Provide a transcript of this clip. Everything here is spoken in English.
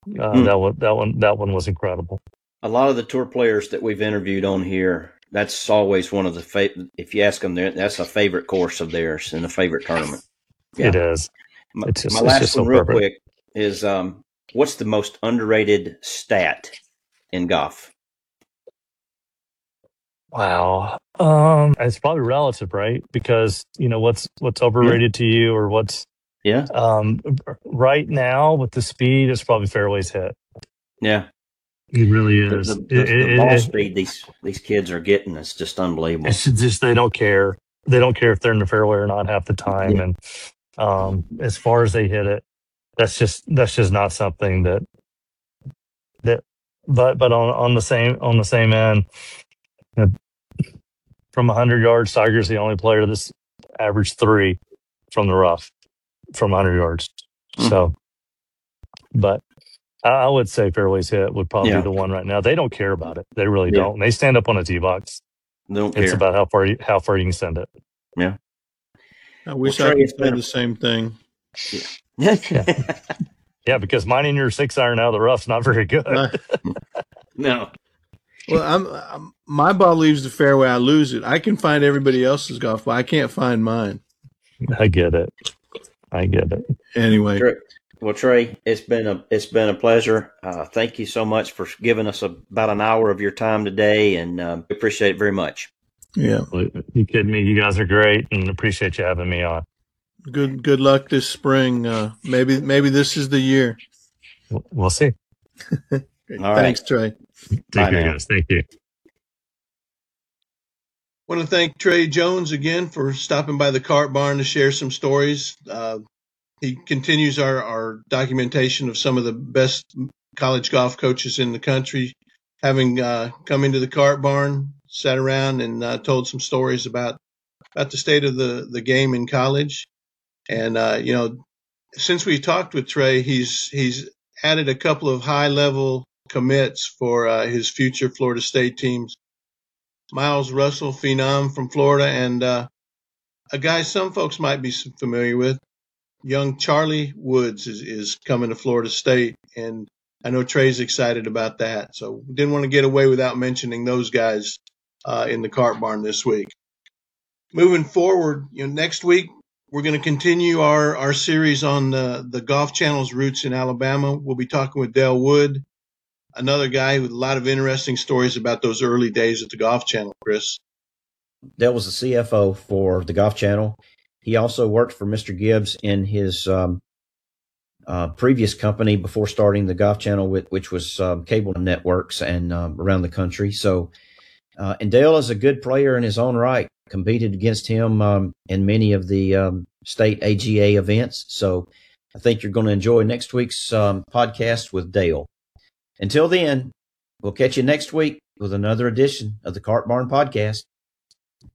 That one was incredible. A lot of the tour players that we've interviewed on here, that's always one of the if you ask them, that's a favorite course of theirs and a favorite tournament. Yeah. It is. My It's last just one, so real perfect. quick, is what's the most underrated stat in golf? Wow. It's probably relative, right? Because what's overrated to you, or what's Yeah. Right now with the speed, it's probably fairways hit. Yeah. It really is. The ball speed these kids are getting is just unbelievable. It's just they don't care. They don't care if they're in the fairway or not half the time. Yeah. And as far as they hit it, that's just not something that. But on the same end, you know, from 100 yards, Tiger's the only player that's averaged 3 from the rough from 100 yards. So, but I would say fairways hit would probably be the one right now. They don't care about it. They really don't. They stand up on a tee box. They don't care. It's about how far you can send it. Yeah. I wish I could say the same thing. Yeah. Yeah, because mining your 6-iron out of the rough's not very good. No. Well, my ball leaves the fairway, I lose it. I can find everybody else's golf ball. I can't find mine. I get it. Anyway. Well, Trey, it's been a pleasure. Thank you so much for giving us about an hour of your time today, and we appreciate it very much. Yeah. You kidding me? You guys are great, and appreciate you having me on. Good luck this spring. Maybe this is the year. We'll see. Thanks, Trey. Take care, guys. Thank you. I want to thank Trey Jones again for stopping by the Cart Barn to share some stories. He continues our documentation of some of the best college golf coaches in the country, having come into the Cart Barn, sat around and told some stories about the state of the game in college. And, since we talked with Trey, he's added a couple of high-level commits for his future Florida State teams. Miles Russell, phenom from Florida, and a guy some folks might be familiar with, young Charlie Woods is coming to Florida State, and I know Trey's excited about that. So we didn't want to get away without mentioning those guys in the Cart Barn this week. Moving forward, next week we're going to continue our series on the Golf Channel's roots in Alabama. We'll be talking with Dale Wood, another guy with a lot of interesting stories about those early days at the Golf Channel, Chris. Dale was the CFO for the Golf Channel. He also worked for Mr. Gibbs in his previous company before starting the Golf Channel, which was cable networks and around the country. So, and Dale is a good player in his own right. Competed against him in many of the state AGA events. So I think you're going to enjoy next week's podcast with Dale. Until then, we'll catch you next week with another edition of the Cart Barn Podcast.